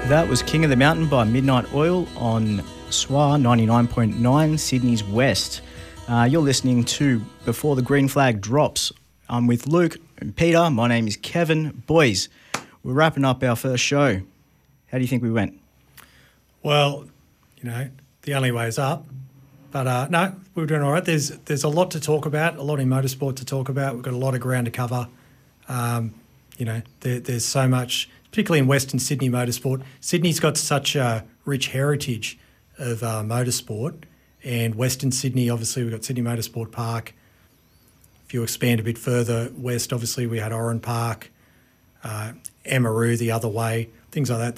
That was King of the Mountain by Midnight Oil on SWA 99.9, Sydney's West. You're listening to Before the Green Flag Drops. I'm with Luke and Peter. My name is Kevin. Boys, we're wrapping up our first show. How do you think we went? Well, the only way is up. But no, we were doing all right. There's a lot to talk about, a lot in motorsport to talk about. We've got a lot of ground to cover. There's so much, particularly in Western Sydney motorsport. Sydney's got such a rich heritage of motorsport. And Western Sydney, obviously, we've got Sydney Motorsport Park. If you expand a bit further west, obviously, we had Oran Park, Emeroo the other way, things like that.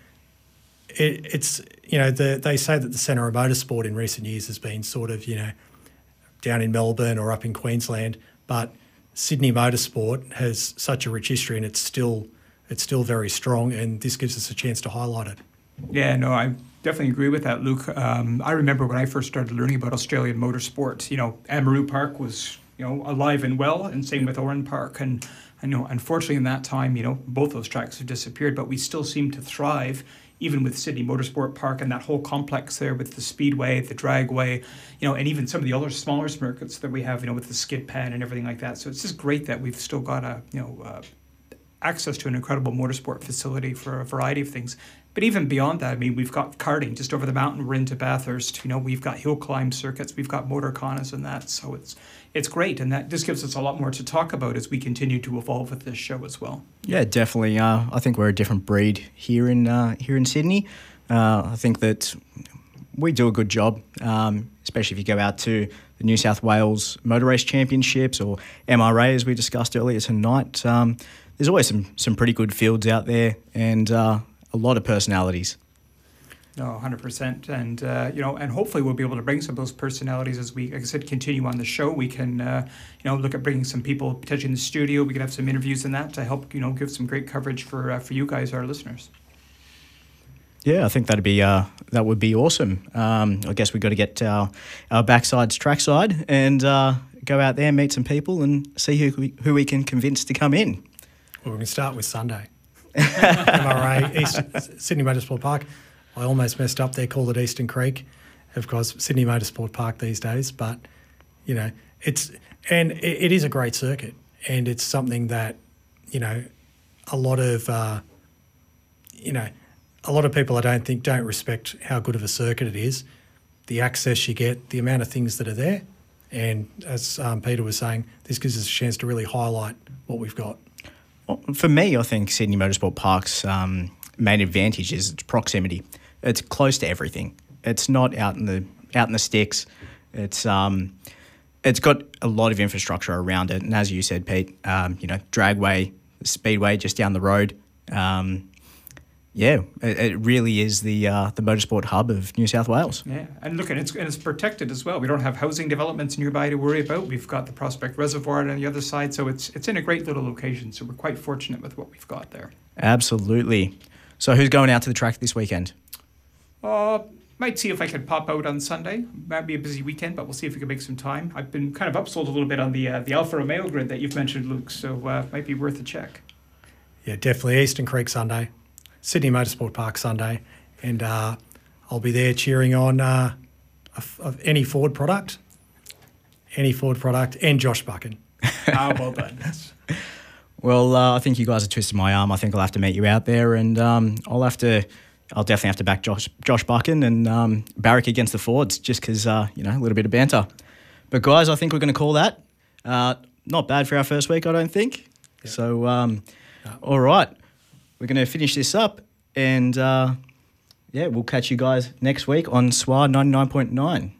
They say that the centre of motorsport in recent years has been sort of, down in Melbourne or up in Queensland, but Sydney motorsport has such a rich history and it's still very strong, and this gives us a chance to highlight it. Yeah, no, I definitely agree with that, Luke. I remember when I first started learning about Australian motorsport, Emeroo Park was, alive and well, and same with Oran Park. And I know, unfortunately, in that time, both those tracks have disappeared, but we still seem to thrive, even with Sydney Motorsport Park and that whole complex there with the speedway, the dragway, and even some of the other smaller circuits that we have, with the skid pad and everything like that. So it's just great that we've still got access to an incredible motorsport facility for a variety of things. But even beyond that, we've got karting just over the mountain. We're into Bathurst. We've got hill climb circuits. We've got motorconas and that. So it's great, and that just gives us a lot more to talk about as we continue to evolve with this show as well. Yeah, definitely. I think we're a different breed here in Sydney. I think that we do a good job, especially if you go out to the New South Wales Motor Race Championships or MRA, as we discussed earlier tonight. There's always some pretty good fields out there, and a lot of personalities. No, 100%. And, and hopefully we'll be able to bring some of those personalities as we, like I said, continue on the show. We can, look at bringing some people potentially in the studio. We can have some interviews in that to help, give some great coverage for you guys, our listeners. Yeah, I think that would be awesome. I guess we've got to get our backsides trackside and go out there, meet some people and see who we can convince to come in. Well, we can start with Sunday. MRA, Sydney Motorsport Park. I almost messed up there, called it Eastern Creek. Of course, Sydney Motorsport Park these days. But, it is a great circuit. And it's something that, a lot of people I don't think don't respect how good of a circuit it is. The access you get, the amount of things that are there. And as Peter was saying, this gives us a chance to really highlight what we've got. For me, I think Sydney Motorsport Park's main advantage is its proximity. It's close to everything. It's not out in the sticks. It's got a lot of infrastructure around it, and as you said, Pete, dragway, speedway just down the road. It really is the motorsport hub of New South Wales. Yeah, and look, it's protected as well. We don't have housing developments nearby to worry about. We've got the Prospect Reservoir on the other side, so it's in a great little location. So we're quite fortunate with what we've got there. Absolutely. So who's going out to the track this weekend? Might see if I could pop out on Sunday. Might be a busy weekend, but we'll see if we can make some time. I've been kind of upsold a little bit on the Alfa Romeo grid that you've mentioned, Luke, so might be worth a check. Yeah, definitely. Eastern Creek Sunday, Sydney Motorsport Park Sunday, and I'll be there cheering on any Ford product, and Josh Buchan. Well done. Well, I think you guys are twisting my arm. I think I'll have to meet you out there, and I'll definitely have to back Josh Buchan and barrack against the Fords just because, a little bit of banter. But, guys, I think we're going to call that. Not bad for our first week, I don't think. Yeah. So, all right. We're going to finish this up and, we'll catch you guys next week on SWA 99.9.